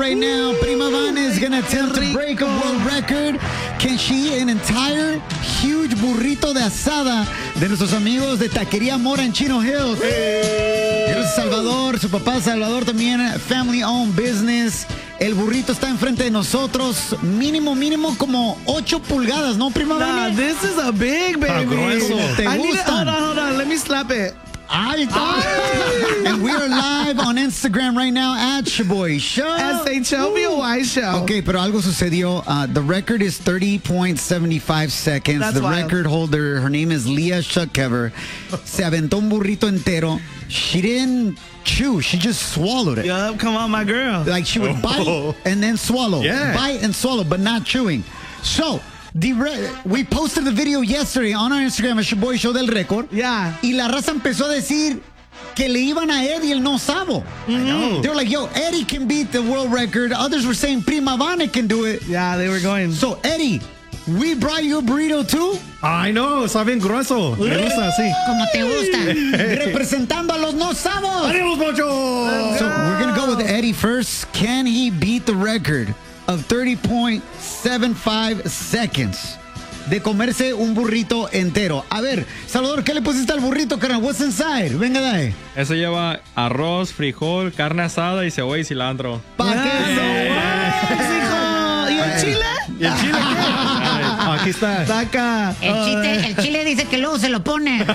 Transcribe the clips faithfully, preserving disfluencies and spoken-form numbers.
Right now, Prima Vane is going to attempt to break a world record. Can she eat an entire huge burrito de asada de nuestros amigos de Taquería Mora en Chino Hills? Él es Salvador, su papá Salvador también, family owned business. El burrito está enfrente de nosotros, mínimo, mínimo como ocho pulgadas, ¿no, Prima Vane? Nah, this is a big baby. grueso. ¿Te I need it. gustan? Hold on, hold on. Let me slap it. Ahí está. And we are live on Instagram right now at Shaboy Show. S H O B O Y Show. Okay, pero algo sucedió. Uh, the record is thirty point seven five seconds. That's the wild. record holder, her name is Leah Shuckkever. Se aventó un burrito entero. She didn't chew. She just swallowed it. Yup, come on, my girl. Like she would bite and then swallow. Yeah. Bite and swallow, but not chewing. So, the re- we posted the video yesterday on our Instagram at Shaboy Show del Récord. Yeah. Y la raza empezó a decir que le iban a Eddie el no sabo. They were like, yo, Eddie can beat the world record. Others were saying Prima Vane can do it. Yeah, they were going. So, Eddie, we brought you a burrito too. Ay, no, está bien grueso. Me gusta así. Como te gusta. Representando a los no sabos. ¡Adiós, Mocho! So, we're going to go with Eddie first. Can he beat the record of thirty point seven five seconds de comerse un burrito entero? A ver, Salvador, ¿qué le pusiste al burrito, carnal? What's inside? Venga, dale. Eso lleva arroz, frijol, carne asada y cebolla y cilantro. ¿Pa' qué? hijo. ¿Y el chile? ¿Y el chile qué? Aquí está. Saca. El, chiste, el chile dice que luego se lo pone. Heck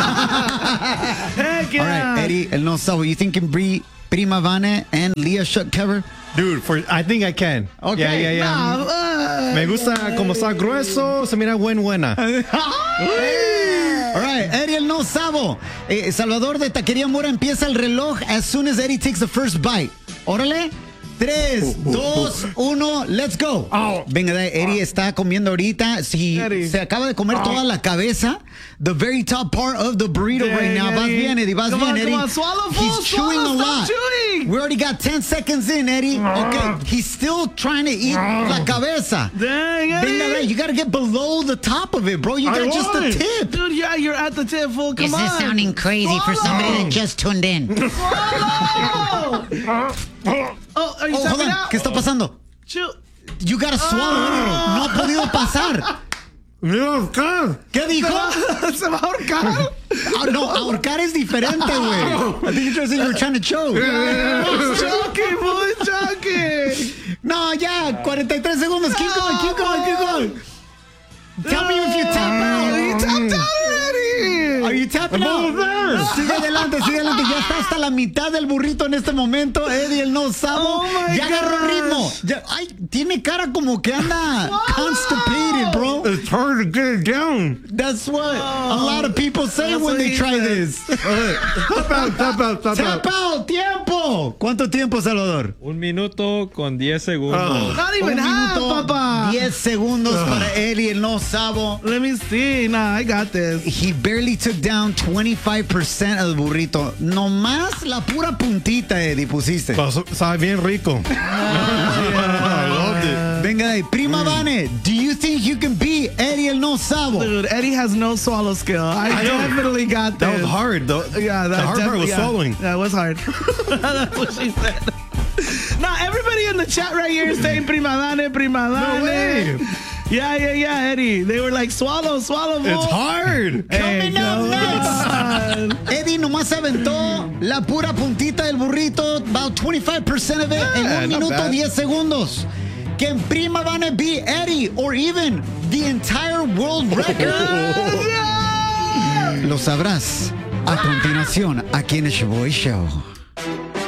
All yeah. right, Eddie, el no sabo. You think you can beat Prima Vane and Leah Shuckkever? Dude, for, I think I can. Okay. Yeah, yeah, yeah. Nah, uh, Me gusta como está grueso, se mira buen buena. All right, Eddie, el no sabo. Eh, Salvador de Taquería Mora empieza el reloj as soon as Eddie takes the first bite. Órale. Tres, dos, uno, let's go. Venga, Eddie está comiendo ahorita. Si Eddie. se acaba de comer toda la cabeza, the very top part of the burrito Dang, right now. Vas Eddie. bien, Eddie, vas Come bien, on, Eddie. come on, swallow full, He's chewing swallow, a stop lot. chewing. We already got ten seconds in, Eddie. Okay, he's still trying to eat la cabeza. Dang, Eddie. Venga, you gotta get below the top of it, bro. You got just the won. tip. Dude, yeah, you're at the tip, fool. Come This on. is sounding crazy for somebody that just tuned in. Swallow. Oh, are you Oh, hold tapping on. out? ¿Qué está pasando? Chew. You gotta swallow, Eddie. No ha podido pasar. Mira, ¿qué? ¿Qué dijo? ¿Se va a ahorcar? Ah, no, ahorcar es diferente, güey. I think you're, you're trying to choke. Choking, boy, choking. No, ya, cuarenta y tres segundos. Keep going, keep going, keep going. Tell me if you tap out. You tapped out already. Are you tapping out? Sigue adelante, sigue adelante. Ya está hasta la mitad del burrito en este momento. Eddie, el no sabo. Oh my ya agarró gosh. ritmo. Ya, ay, tiene cara como que anda constipated, bro. It's hard to get it down. That's what a lot of people say That's when what they he try said. this. Tap out, tap out, tap Tap out. out, tiempo. ¿Cuánto tiempo, Salvador? Un minuto con diez segundos. Not even Un half, minuto, papa. diez segundos para Eddie, el no sabo. Let me see. Nah, I got this. He barely took down twenty-five percent of the burrito. Nomás la pura puntita, Eddie, pusiste. Pero sabe bien rico. I loved it. Venga, de ahí. Prima Vane, do you think you can beat Eddie, el no sabo? Dude, Eddie has no swallow skill. I, I know. definitely got this. That was hard, though. Yeah, that the hard part definitely- was yeah. swallowing. Yeah, it was hard. That's what she said. Now, everybody in the chat right here is saying prima dane, prima dane. No way. Yeah, yeah, yeah, Eddie. They were like, swallow, swallow. It's fool. hard. Hey, Coming up come next. on. Eddie nomás aventó la pura puntita del burrito, about twenty-five percent of it, en Yeah, un not minuto bad. diez segundos. Can Prima Vane beat Eddie or even the entire world record? Lo sabrás a continuación aquí en el Shaboy Show.